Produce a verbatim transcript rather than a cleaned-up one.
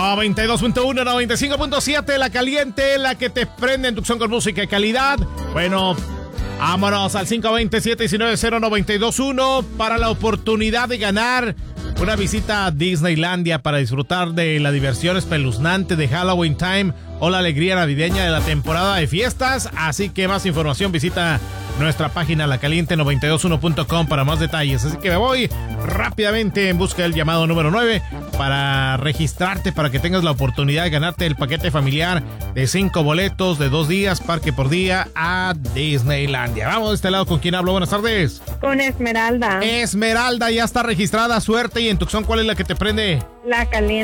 noventa y dos punto uno, noventa y cinco punto siete, la caliente, la que te prende en Tucson con música y calidad. Bueno, vámonos al cinco dos siete uno nueve cero nueve dos uno para la oportunidad de ganar una visita a Disneylandia para disfrutar de la diversión espeluznante de Halloween Time o la alegría navideña de la temporada de fiestas. Así que más información, visita nuestra página la caliente noventa y dos uno punto com para más detalles. Así que me voy rápidamente en busca del llamado número nueve para registrarte, para que tengas la oportunidad de ganarte el paquete familiar de cinco boletos de dos días, parque por día a Disneylandia. Vamos de este lado, ¿con quién hablo? Buenas tardes. Con Esmeralda. Esmeralda, ya está registrada, suerte. ¿Y en Tucson cuál es la que te prende? La caliente.